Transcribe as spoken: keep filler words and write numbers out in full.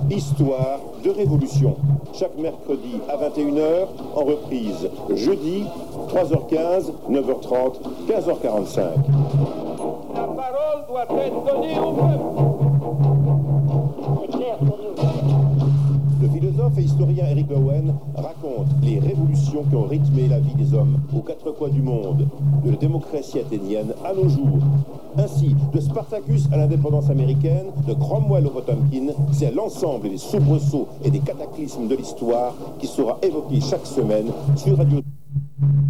Histoire de révolution. Chaque mercredi à vingt et une heures, en reprise jeudi, trois heures quinze, neuf heures trente, quinze heures quarante-cinq. La parole doit être donnée au peuple. C'est clair pour nous. Le philosophe et historien Eric Owen raconte les révolutions qui ont rythmé la vie des hommes aux quatre coins du monde, de la démocratie athénienne à nos jours. Ainsi, de Spartacus à l'indépendance américaine, de Cromwell au Potemkin, c'est l'ensemble des soubresauts et des cataclysmes de l'histoire qui sera évoqué chaque semaine sur Radio